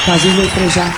Fazer letra já.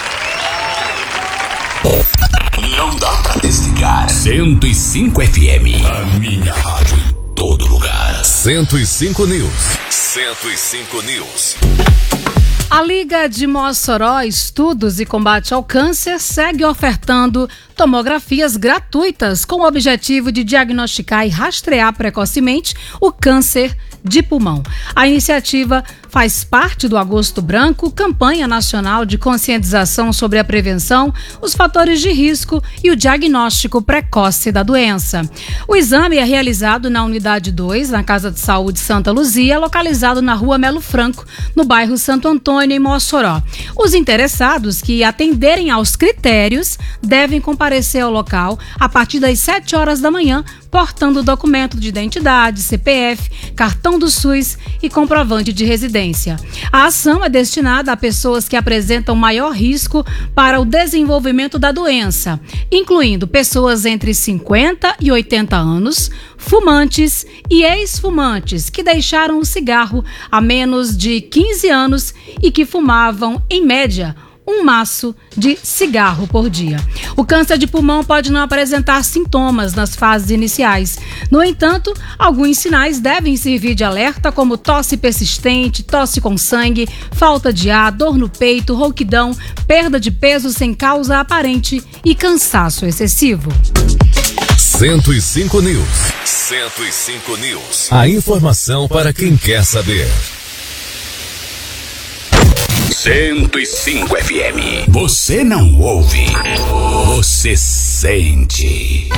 Não dá pra desligar. 105 FM. A minha rádio em todo lugar. 105 News. 105 News. A Liga de Mossoró Estudos e Combate ao Câncer segue ofertando tomografias gratuitas com o objetivo de diagnosticar e rastrear precocemente o câncer de pulmão. A iniciativa faz parte do Agosto Branco, campanha nacional de conscientização sobre a prevenção, os fatores de risco e o diagnóstico precoce da doença. O exame é realizado na Unidade 2, na Casa de Saúde Santa Luzia, localizado na Rua Melo Franco, no bairro Santo Antônio, em Mossoró. Os interessados que atenderem aos critérios devem comparecer ao local a partir das 7 horas da manhã, portando documento de identidade, CPF, cartão do SUS e comprovante de residência. A ação é destinada a pessoas que apresentam maior risco para o desenvolvimento da doença, incluindo pessoas entre 50 e 80 anos, fumantes e ex-fumantes que deixaram o cigarro há menos de 15 anos e que fumavam, em média, um maço de cigarro por dia. O câncer de pulmão pode não apresentar sintomas nas fases iniciais. No entanto, alguns sinais devem servir de alerta, como tosse persistente, tosse com sangue, falta de ar, dor no peito, rouquidão, perda de peso sem causa aparente e cansaço excessivo. 105 News. 105 News. A informação para quem quer saber. 105 FM. Você não ouve, você sente.